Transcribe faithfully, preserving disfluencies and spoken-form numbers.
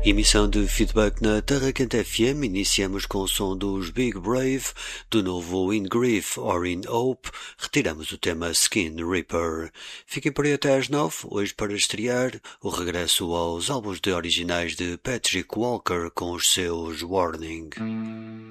Emissão de feedback na Terra Quente F M. Iniciamos com o som dos Big Brave, do novo In Grief or In Hope. Retiramos o tema Skin Reaper. Fiquem por aí até às nove, hoje para estrear o regresso aos álbuns de originais de Patrick Walker com os seus Warning.